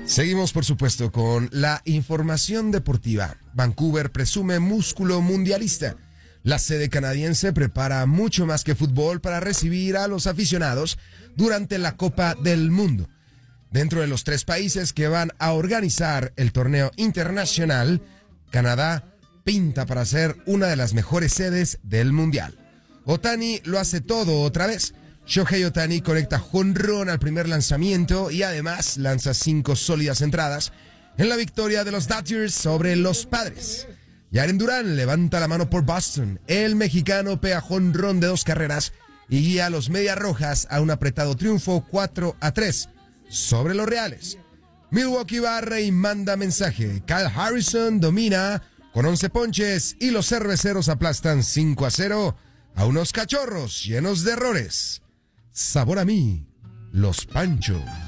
Seguimos, por supuesto, con la información deportiva. Vancouver presume músculo mundialista. La sede canadiense prepara mucho más que fútbol para recibir a los aficionados durante la Copa del Mundo. Dentro de los 3 países que van a organizar el torneo internacional, Canadá pinta para ser una de las mejores sedes del Mundial. Ohtani lo hace todo otra vez. Shohei Ohtani conecta jonrón al primer lanzamiento y además lanza 5 sólidas entradas en la victoria de los Dodgers sobre los Padres. Jarren Duran levanta la mano por Boston. El mexicano pega jonrón de 2 carreras y guía a los Medias Rojas a un apretado triunfo 4-3 sobre los Reales. Milwaukee barre y manda mensaje. Kyle Harrison domina con 11 ponches y los cerveceros aplastan 5-0 a unos Cachorros llenos de errores. Sabor a mí, los Panchos.